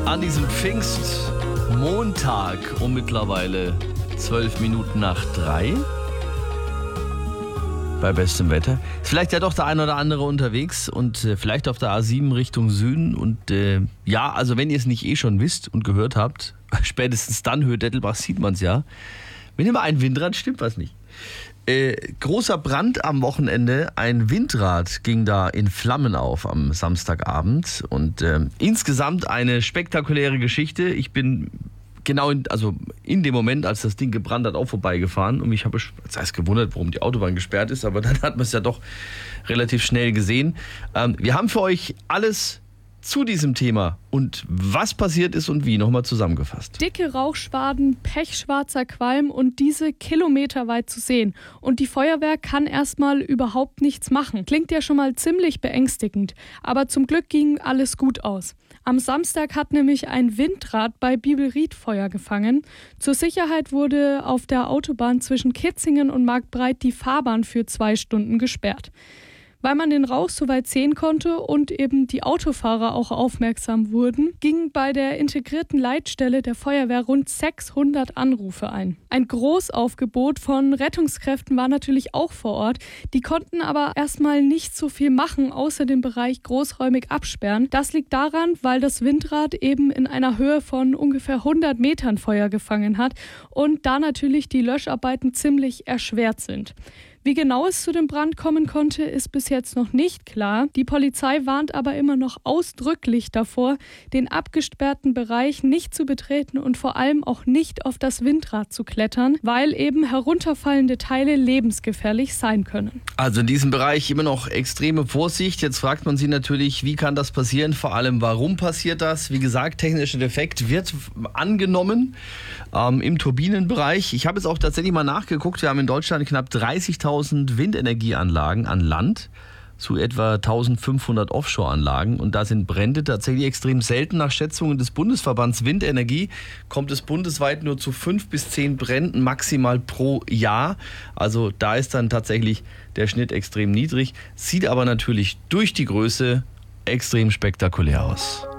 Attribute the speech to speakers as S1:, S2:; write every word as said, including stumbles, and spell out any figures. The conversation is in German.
S1: an diesem Pfingstmontag um mittlerweile zwölf Minuten nach drei. Bei bestem Wetter. Ist vielleicht ja doch der ein oder andere unterwegs und äh, vielleicht auf der A sieben Richtung Süden. Und äh, ja, also wenn ihr es nicht eh schon wisst und gehört habt, spätestens dann, Höhe Dettelbach, sieht man es ja. Wenn immer ein Windrad, stimmt was nicht. Äh, großer Brand am Wochenende. Ein Windrad ging da in Flammen auf am Samstagabend. Und äh, insgesamt eine spektakuläre Geschichte. Ich bin genau in, also in dem Moment, als das Ding gebrannt hat, auch vorbeigefahren. Und ich habe das heißt gewundert, warum die Autobahn gesperrt ist. Aber dann hat man es ja doch relativ schnell gesehen. Ähm, wir haben für euch alles zu diesem Thema und was passiert ist und wie nochmal zusammengefasst.
S2: Dicke Rauchschwaden, pechschwarzer Qualm und diese kilometerweit zu sehen. Und die Feuerwehr kann erstmal überhaupt nichts machen. Klingt ja schon mal ziemlich beängstigend. Aber zum Glück ging alles gut aus. Am Samstag hat nämlich ein Windrad bei Bibelried Feuer gefangen. Zur Sicherheit wurde auf der Autobahn zwischen Kitzingen und Marktbreit die Fahrbahn für zwei Stunden gesperrt. Weil man den Rauch so weit sehen konnte und eben die Autofahrer auch aufmerksam wurden, gingen bei der integrierten Leitstelle der Feuerwehr rund sechshundert Anrufe ein. Ein Großaufgebot von Rettungskräften war natürlich auch vor Ort. Die konnten aber erstmal nicht so viel machen, außer den Bereich großräumig absperren. Das liegt daran, weil das Windrad eben in einer Höhe von ungefähr hundert Metern Feuer gefangen hat und da natürlich die Löscharbeiten ziemlich erschwert sind. Wie genau es zu dem Brand kommen konnte, ist bis jetzt noch nicht klar. Die Polizei warnt aber immer noch ausdrücklich davor, den abgesperrten Bereich nicht zu betreten und vor allem auch nicht auf das Windrad zu klettern, weil eben herunterfallende Teile lebensgefährlich sein können.
S1: Also in diesem Bereich immer noch extreme Vorsicht. Jetzt fragt man sich natürlich, wie kann das passieren? Vor allem, warum passiert das? Wie gesagt, technischer Defekt wird angenommen ähm, im Turbinenbereich. Ich habe jetzt auch tatsächlich mal nachgeguckt. Wir haben in Deutschland knapp dreißigtausend Windenergieanlagen an Land, zu etwa eintausendfünfhundert Offshore-Anlagen. Und da sind Brände tatsächlich extrem selten. Nach Schätzungen des Bundesverbands Windenergie kommt es bundesweit nur zu fünf bis zehn Bränden maximal pro Jahr. Also da ist dann tatsächlich der Schnitt extrem niedrig. Sieht aber natürlich durch die Größe extrem spektakulär aus.